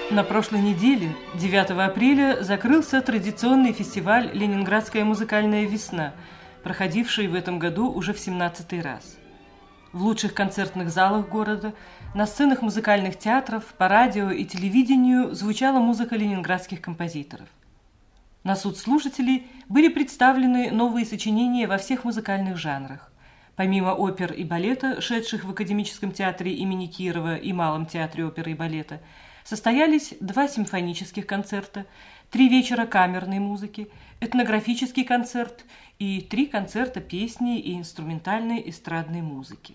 На прошлой неделе, 9 апреля, закрылся традиционный фестиваль «Ленинградская музыкальная весна», проходивший в этом году уже в 17-й раз. В лучших концертных залах города, на сценах музыкальных театров, по радио и телевидению звучала музыка ленинградских композиторов. На суд слушателей были представлены новые сочинения во всех музыкальных жанрах. Помимо опер и балета, шедших в Академическом театре имени Кирова и Малом театре оперы и балета, состоялись 2 симфонических концерта, 3 вечера камерной музыки, этнографический концерт и 3 концерта песни и инструментальной эстрадной музыки.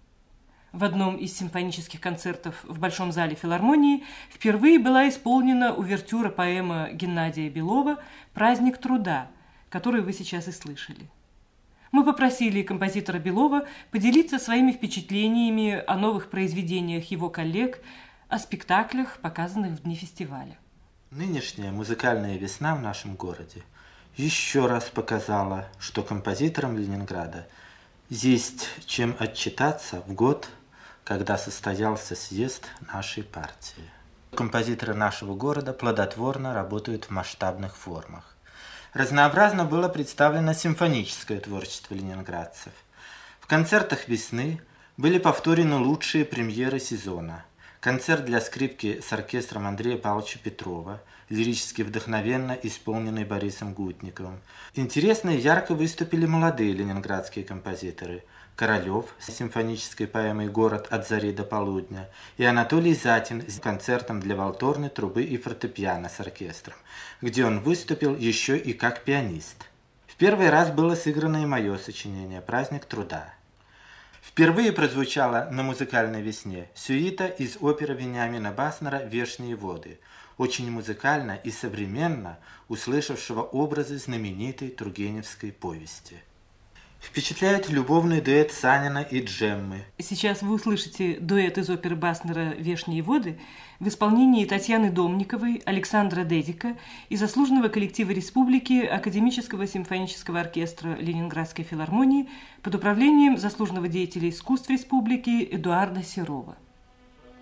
В одном из симфонических концертов в Большом зале филармонии впервые была исполнена увертюра поэма Геннадия Белова «Праздник труда», которую вы сейчас и слышали. Мы попросили композитора Белова поделиться своими впечатлениями о новых произведениях его коллег, о спектаклях, показанных в дни фестиваля. Нынешняя музыкальная весна в нашем городе еще раз показала, что композиторам Ленинграда есть чем отчитаться в год, когда состоялся съезд нашей партии. Композиторы нашего города плодотворно работают в масштабных формах. Разнообразно было представлено симфоническое творчество ленинградцев. В концертах весны были повторены лучшие премьеры сезона. Концерт для скрипки с оркестром Андрея Павловича Петрова, лирически вдохновенно исполненный Борисом Гутниковым. Интересно и ярко выступили молодые ленинградские композиторы Королев с симфонической поэмой «Город от зари до полудня» и Анатолий Затин с концертом для валторны, трубы и фортепиано с оркестром, где он выступил еще и как пианист. В первый раз было сыграно и мое сочинение «Праздник труда». Впервые прозвучала на музыкальной весне сюита из оперы Вениамина Баснера «Вешние воды», очень музыкально и современно услышавшего образы знаменитой Тургеневской повести. Впечатляет любовный дуэт Санина и Джеммы. Сейчас вы услышите дуэт из оперы Баснера «Вешние воды» в исполнении Татьяны Домниковой, Александра Дедика и заслуженного коллектива Республики Академического симфонического оркестра Ленинградской филармонии под управлением заслуженного деятеля искусств Республики Эдуарда Серова.